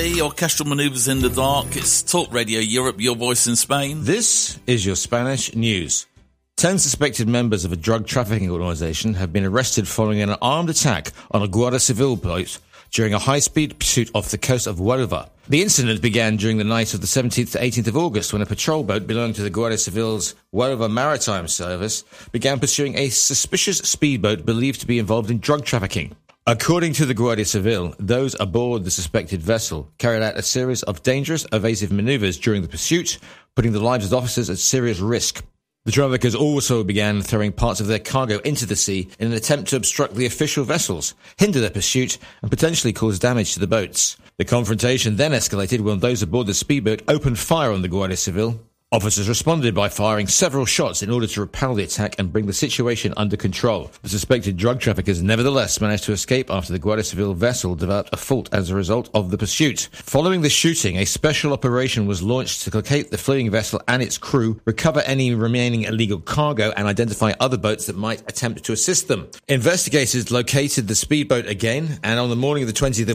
Orchestral manoeuvres in the dark. It's Talk Radio Europe, your voice in Spain. This is your Spanish news. 10 suspected members of a drug trafficking organisation have been arrested following an armed attack on a Guardia Civil boat during a high-speed pursuit off the coast of Huelva. The incident began during the night of the 17th to 18th of August when a patrol boat belonging to the Guardia Civil's Huelva Maritime Service began pursuing a suspicious speedboat believed to be involved in drug trafficking. According to the Guardia Civil, those aboard the suspected vessel carried out a series of dangerous, evasive manoeuvres during the pursuit, putting the lives of officers at serious risk. The traffickers also began throwing parts of their cargo into the sea in an attempt to obstruct the official vessels, hinder their pursuit, and potentially cause damage to the boats. The confrontation then escalated when those aboard the speedboat opened fire on the Guardia Civil. Officers responded by firing several shots in order to repel the attack and bring the situation under control. The suspected drug traffickers nevertheless managed to escape after the Guardia Civil vessel developed a fault as a result of the pursuit. Following the shooting, a special operation was launched to locate the fleeing vessel and its crew, recover any remaining illegal cargo, and identify other boats that might attempt to assist them. Investigators located the speedboat again, and on the morning of the 20th of